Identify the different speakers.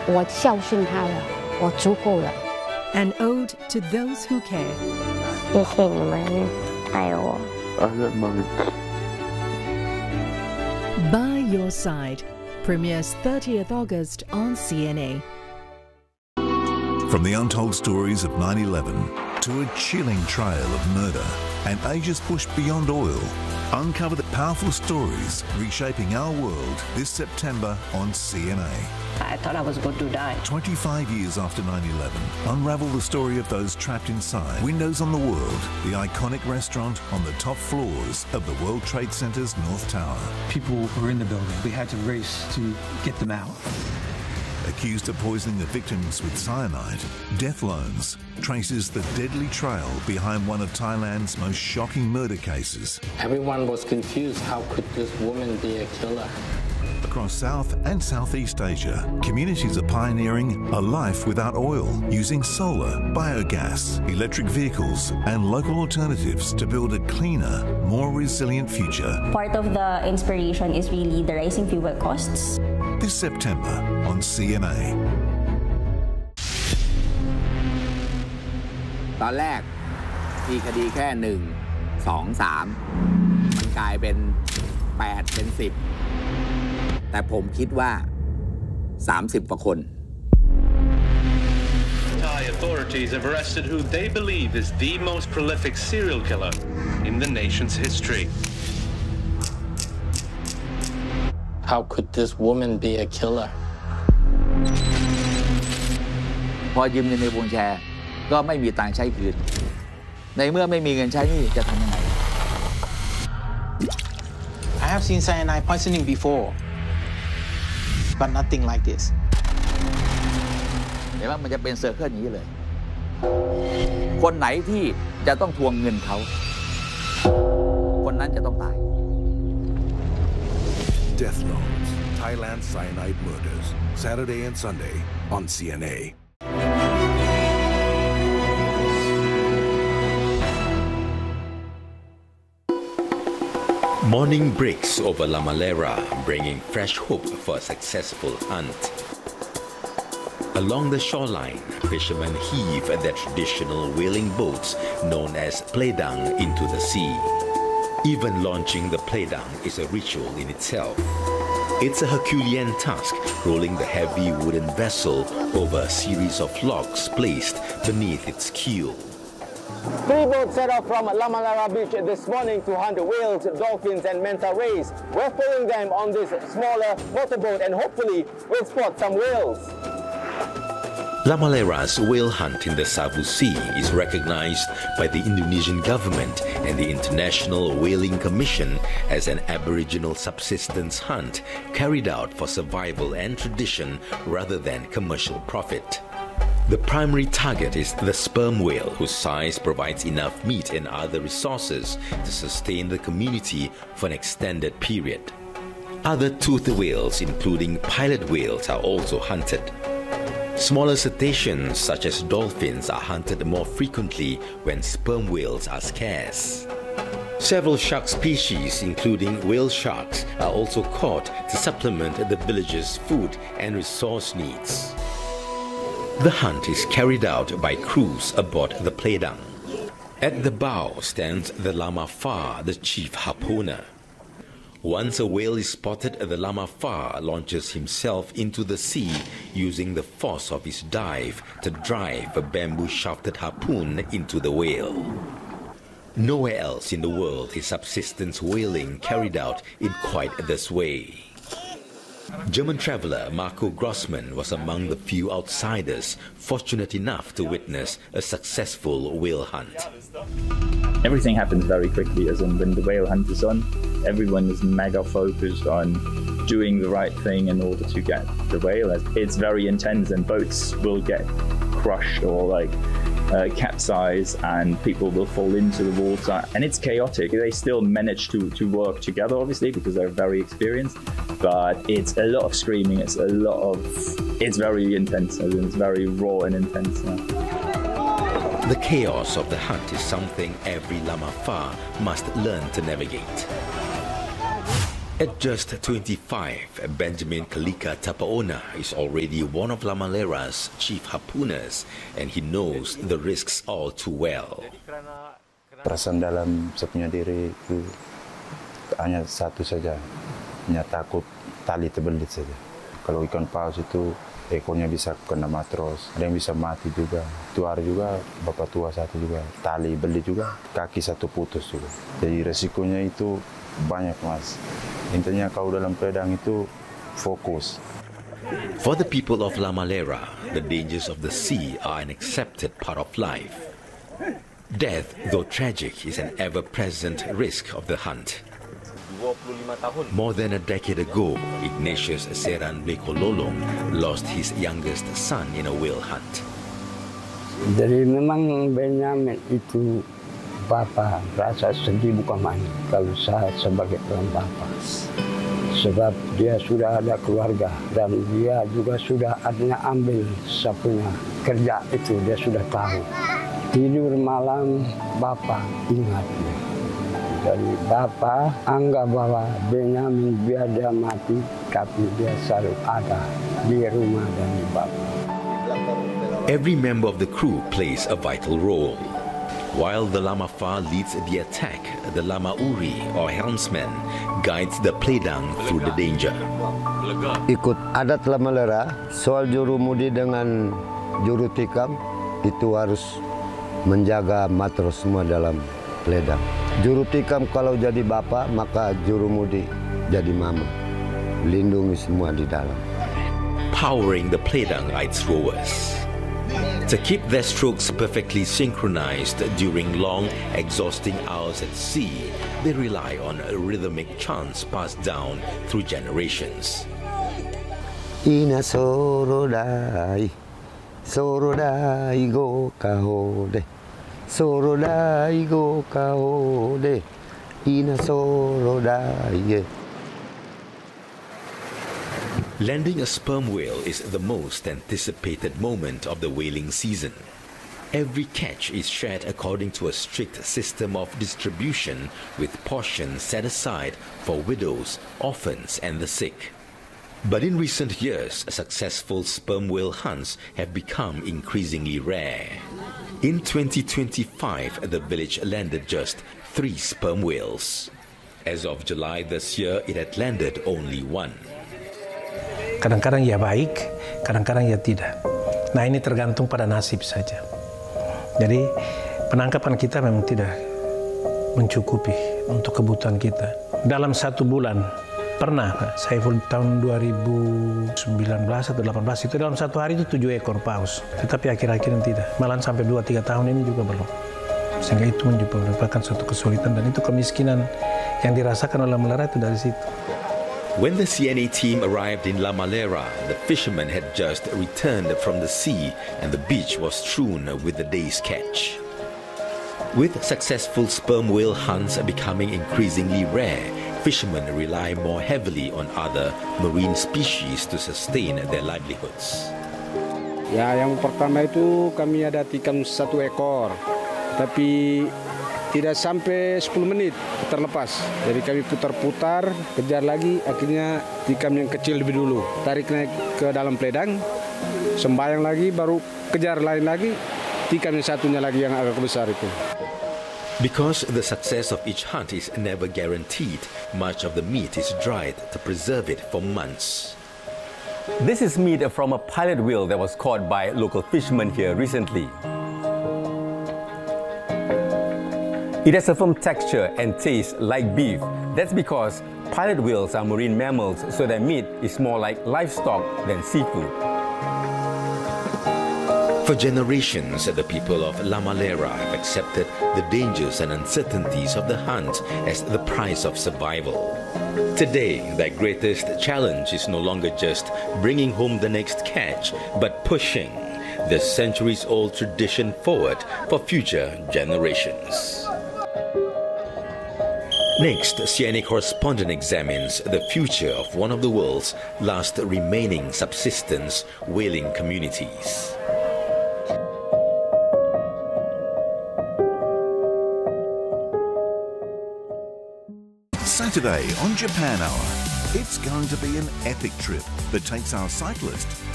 Speaker 1: 我教训他了，我足够了。
Speaker 2: An ode to those who care.
Speaker 3: 谢谢你们爱我。
Speaker 2: By Your Side premieres 30th August on CNA.
Speaker 4: From the untold stories of 9/11 to a chilling trail of murder and Asia's push beyond oil, uncover the powerful stories reshaping our world this September on CNA.
Speaker 5: I thought I was going to die.
Speaker 4: 25 years after 9/11, unravel the story of those trapped inside Windows on the World, the iconic restaurant on the top floors of the World Trade Center's North Tower.
Speaker 6: People were in the building. We had to race to get them out.
Speaker 4: Accused of poisoning the victims with cyanide, Death Loans traces the deadly trail behind one of Thailand's most shocking murder cases.
Speaker 7: Everyone was confused. How could this woman be a killer?
Speaker 4: Across South and Southeast Asia, communities are pioneering a life without oil, using solar, biogas, electric vehicles and local alternatives to build a cleaner, more resilient future.
Speaker 8: Part of the inspiration is really the rising fuel costs.
Speaker 4: This September on CNA.
Speaker 9: ตอนแรกมีคดีแค่1 2 3มันกลายเป็น8เป็น10แต่ผมคิดว่า30 กว่าคน
Speaker 10: Thai authorities have arrested who they believe is the most prolific serial killer in the nation's history.
Speaker 7: How could this woman be a killer?
Speaker 9: พอยืมเงินในวงแชร์ก็ไม่มีตังค์ใช้คืนในเมื่อไม่มีเงินใช้นี่จะทำยังไง
Speaker 11: I have seen cyanide poisoning before, but nothing like this.
Speaker 9: เห็นว่ามันจะเป็นเซอร์เคิลอย่างนี้เลยคนไหนที่จะต้องทวงเงินเขาคนนั้นจะต้องตาย
Speaker 4: Death Loans, Thailand Cyanide Murders, Saturday and Sunday on CNA.
Speaker 12: Morning breaks over La Malera, bringing fresh hope for a successful hunt. Along the shoreline, fishermen heave their traditional whaling boats known as playdang into the sea. Even launching the playdang is a ritual in itself. It's a Herculean task, rolling the heavy wooden vessel over a series of logs placed beneath its keel.
Speaker 13: 3 boats set off from La Malera Beach this morning to hunt whales, dolphins and manta rays. We're following them on this smaller motorboat and hopefully we'll spot some whales.
Speaker 12: La Malera's whale hunt in the Savu Sea is recognized by the Indonesian government and the International Whaling Commission as an Aboriginal subsistence hunt carried out for survival and tradition rather than commercial profit. The primary target is the sperm whale, whose size provides enough meat and other resources to sustain the community for an extended period. Other toothed whales, including pilot whales, are also hunted. Smaller cetaceans such as dolphins are hunted more frequently when sperm whales are scarce. Several shark species, including whale sharks, are also caught to supplement the village's food and resource needs. The hunt is carried out by crews aboard the playdang. At the bow stands the Lama Fa, the chief harpooner. Once a whale is spotted, the Lama Fa launches himself into the sea using the force of his dive to drive a bamboo-shafted harpoon into the whale. Nowhere else in the world is subsistence whaling carried out in quite this way. German traveler Marco Grossmann was among the few outsiders fortunate enough to witness a successful whale hunt.
Speaker 14: Everything happens very quickly, as in when the whale hunt is on, everyone is mega focused on doing the right thing in order to get the whale. It's very intense and boats will get crushed or capsize and people will fall into the water and it's chaotic. They still manage to work together, obviously, because they're very experienced, but it's a lot of screaming, it's very intense, it's very raw and intense.
Speaker 12: The chaos of the hunt is something every Lama Fa must learn to navigate. At just 25, Benjamin Kalika Tapaona is already one of Lamalera's chief harpooners, and he knows the risks all too well.
Speaker 15: Perasaan dalam saya punya diri itu hanya satu saja, hanya takut tali terbelit saja. Kalau ikan paus itu ekornya bisa kena matros, ada yang bisa mati juga. Itu hari juga bapak tua satu juga tali belit juga, kaki satu putus juga. Jadi resikonya itu banyak, Mas. Intinya kalau dalam pedang itu fokus.
Speaker 12: For the people of Lamalera, the dangers of the sea are an accepted part of life. Death, though tragic, is an ever-present risk of the hunt. More than a decade ago, Ignatius Seran Blekololong lost his youngest son in a whale hunt.
Speaker 16: Jadi memang Benjamin itu Bapak rasa sedih bukan main kalau saya sebagai orang bapak. Sebab dia sudah ada keluarga dan dia juga sudah adanya ambil saya punya kerja itu, dia sudah tahu. Tidur malam Bapak ingat dia. Jadi Bapak anggap bahwa Benjamin biar dia mati, tapi dia selalu ada di rumah dan di Bapak.
Speaker 12: Every member of the crew plays a vital role. While the Lama Fa leads the attack, the Lama Uri, or helmsman, guides the pledang through the danger.
Speaker 17: Ikut adat Lamalera, soal jurumudi dengan juru tikam, itu harus menjaga matros semua dalam pledang. Juru tikam kalau jadi bapak, maka jurumudi jadi mama. Lindungi semua di dalam.
Speaker 12: Powering the pledang are its rowers. To keep their strokes perfectly synchronized during long, exhausting hours at sea, they rely on a rhythmic chants passed down through generations.
Speaker 17: Ina sorodai, sorodai go kahode, sorodai go kahode, ina sorodai.
Speaker 12: Landing a sperm whale is the most anticipated moment of the whaling season. Every catch is shared according to a strict system of distribution, with portions set aside for widows, orphans, and the sick. But in recent years, successful sperm whale hunts have become increasingly rare. In 2025, the village landed just 3 sperm whales. As of July this year, it had landed only 1.
Speaker 18: Kadang-kadang ya baik, kadang-kadang ya tidak. Nah, ini tergantung pada nasib saja. Jadi penangkapan kita memang tidak mencukupi untuk kebutuhan kita. Dalam 1 bulan pernah saya tahun 2019 atau 18 itu dalam 1 hari itu 7 ekor paus. Tetapi akhir-akhir ini tidak. Malahan sampai 2-3 tahun ini juga belum. Sehingga itu merupakan suatu kesulitan dan itu kemiskinan yang dirasakan oleh Lamalera itu dari situ.
Speaker 12: When the CNA team arrived in Lamalera, the fishermen had just returned from the sea and the beach was strewn with the day's catch. With successful sperm whale hunts becoming increasingly rare, fishermen rely more heavily on other marine species to sustain their livelihoods.
Speaker 19: Ya, yang pertama itu kami ada tikam 1 ekor, tapi tidak sampai 10 menit terlepas. Jadi kami putar-putar, kejar lagi, akhirnya tikam yang kecil lebih dulu. Tarik naik ke dalam pledang, sembayang lagi, baru kejar lain lagi, tikam yang satunya lagi yang agak besar itu.
Speaker 12: Because the success of each hunt is never guaranteed, much of the meat is dried to preserve it for months.
Speaker 20: This is meat from a pilot whale that was caught by local fishermen here recently. It has a firm texture and tastes like beef. That's because pilot whales are marine mammals, so their meat is more like livestock than seafood.
Speaker 12: For generations, the people of Lamalera have accepted the dangers and uncertainties of the hunt as the price of survival. Today, their greatest challenge is no longer just bringing home the next catch, but pushing the centuries-old tradition forward for future generations. Next, CNA correspondent examines the future of one of the world's last remaining subsistence whaling communities.
Speaker 4: Saturday on Japan Hour. It's going to be an epic trip that takes our cyclist